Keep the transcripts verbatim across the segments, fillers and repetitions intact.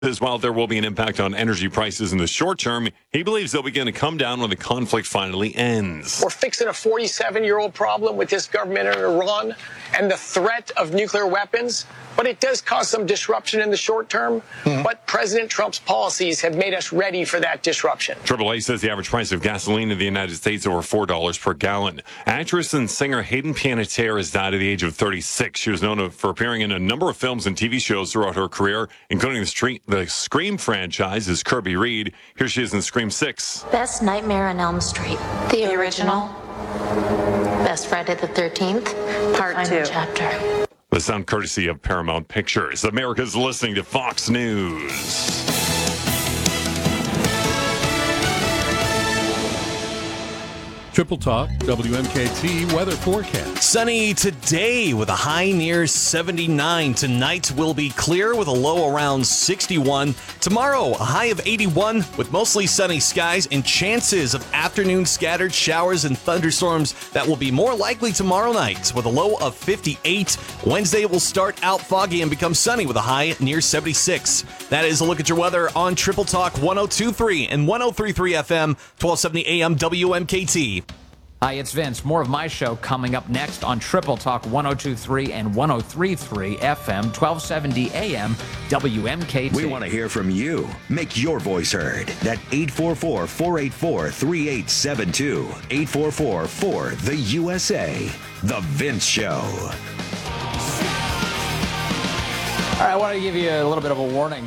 As while there will be an impact on energy prices in the short term, he believes they'll begin to come down when the conflict finally ends. We're fixing a forty-seven-year-old problem with this government in Iran and the threat of nuclear weapons, but it does cause some disruption in the short term. Mm-hmm. But President Trump's policies have made us ready for that disruption. triple A says the average price of gasoline in the United States over four dollars per gallon. Actress and singer Hayden Panettiere has died at the age of thirty-six. She was known for appearing in a number of films and T V shows throughout her career, including the, street, the Scream franchise as Kirby Reed. Here she is in Scream six. Best Nightmare on Elm Street. The original. Best Friday the thirteenth. Part Final two. Chapter. The sound courtesy of Paramount Pictures. America's listening to Fox News. Triple Talk, W M K T weather forecast. Sunny today with a high near seventy-nine. Tonight will be clear with a low around sixty-one. Tomorrow, a high of eighty-one with mostly sunny skies and chances of afternoon scattered showers and thunderstorms that will be more likely tomorrow night with a low of fifty-eight. Wednesday will start out foggy and become sunny with a high near seventy-six. That is a look at your weather on Triple Talk one oh two point three and one oh three point three F M, twelve seventy A M W M K T. Hi, it's Vince. More of my show coming up next on Triple Talk one oh two point three and one oh three point three F M, twelve seventy A M, W M K T. We want to hear from you. Make your voice heard. That eight four four, four eight four, three eight seven two. eight four four, four, the U S A. The Vince Show. All right, I want to give you a little bit of a warning.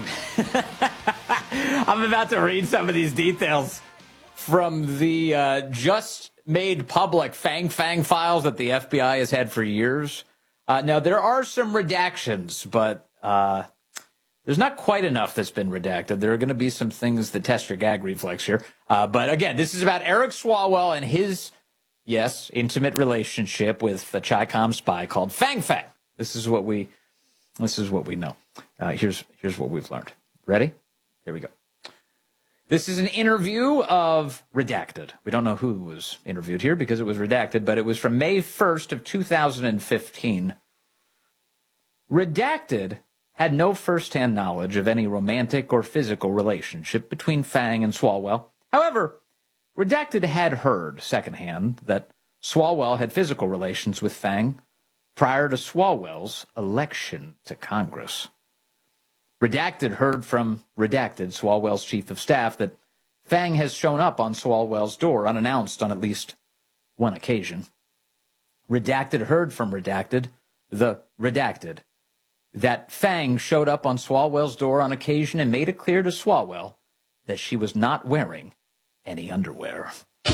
I'm about to read some of these details from the uh, just made public Fang Fang files that the F B I has had for years. Uh, now, there are some redactions, but uh, there's not quite enough that's been redacted. There are going to be some things that test your gag reflex here. Uh, but again, this is about Eric Swalwell and his, yes, intimate relationship with the Chi-Com spy called Fang Fang. This is what we, this is what we know. Uh, here's here's what we've learned. Ready? Here we go. This is an interview of Redacted. We don't know who was interviewed here because it was redacted, but it was from May first of two thousand fifteen. Redacted had no firsthand knowledge of any romantic or physical relationship between Fang and Swalwell. However, Redacted had heard secondhand that Swalwell had physical relations with Fang prior to Swalwell's election to Congress. Redacted heard from Redacted, Swalwell's chief of staff, that Fang has shown up on Swalwell's door unannounced on at least one occasion. Redacted heard from Redacted, the Redacted, that Fang showed up on Swalwell's door on occasion and made it clear to Swalwell that she was not wearing any underwear.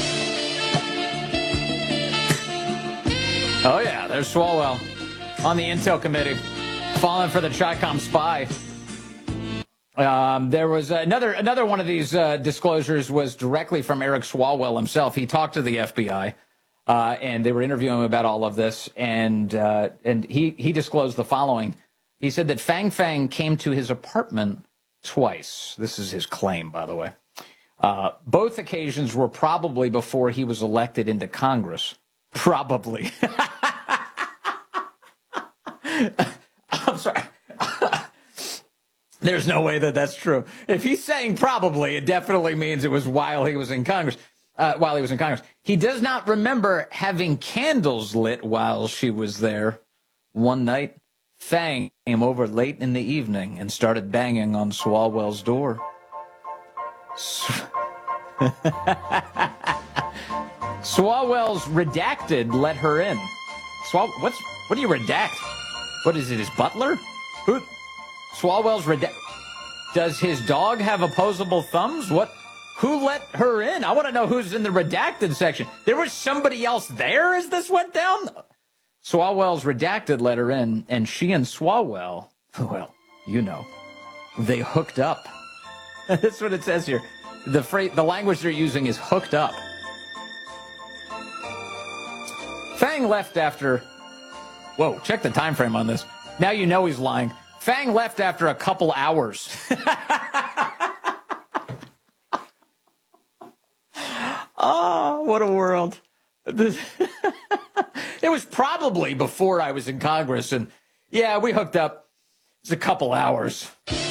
Oh yeah, there's Swalwell on the Intel Committee, falling for the Chi-Com spy. Um, there was another another one of these uh, disclosures was directly from Eric Swalwell himself. He talked to the F B I, uh, and they were interviewing him about all of this, and uh, and he he disclosed the following. He said that Fang Fang came to his apartment twice. This is his claim, by the way. Uh, both occasions were probably before he was elected into Congress. Probably. I'm sorry. There's no way that that's true. If he's saying probably, it definitely means it was while he was in Congress. Uh, while he was in Congress. He does not remember having candles lit while she was there. One night, Fang came over late in the evening and started banging on Swalwell's door. Swalwell's Redacted let her in. Swal, what's what do you redact? What is it? His butler? Who? Swalwell's Redacted. Does his dog have opposable thumbs? What? Who let her in? I want to know who's in the redacted section. There was somebody else there as this went down? Swalwell's Redacted let her in, and she and Swalwell, well, you know, they hooked up. That's what it says here. The phrase, the language they're using is hooked up. Fang left after... Whoa, check the time frame on this. Now you know he's lying. Fang left after a couple hours. Oh, what a world. It was probably before I was in Congress, and yeah, we hooked up. It's a couple hours.